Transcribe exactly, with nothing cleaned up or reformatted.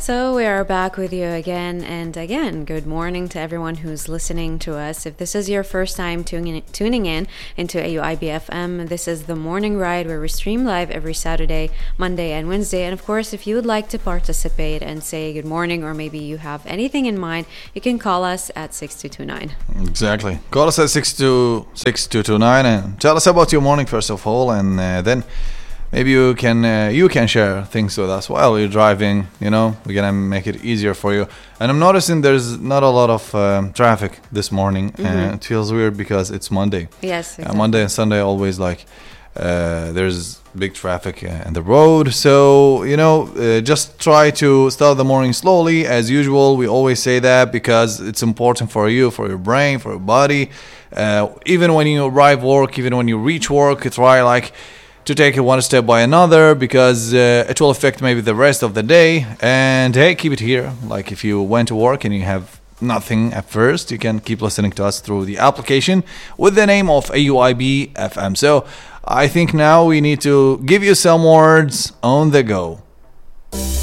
So we are back with you again and again. Good morning to everyone who's listening to us. If this is your first time tuning tuning in into A U I B F M, this is the Morning Ride where we stream live every Saturday, Monday, and Wednesday. And of course, if you would like to participate and say good morning, or maybe you have anything in mind, you can call us at six two two nine. Exactly. Call us at six two six two two nine and tell us about your morning first of all, and uh, then maybe you can uh, you can share things with us while you're driving. You know, we're gonna make it easier for you. And I'm noticing there's not a lot of um, traffic this morning, mm-hmm. and it feels weird because it's Monday. Yes, exactly. uh, Monday and Sunday always like uh, there's big traffic uh, in the road. So you know, uh, just try to start the morning slowly as usual. We always say that because it's important for you, for your brain, for your body. Uh, even when you arrive work, even when you reach work, try like to take it one step by another, because uh, it will affect maybe the rest of the day. And hey, keep it here. Like if you went to work and you have nothing at first, you can keep listening to us through the application with the name of A U I B F M. So I think now we need to give you some words on the go.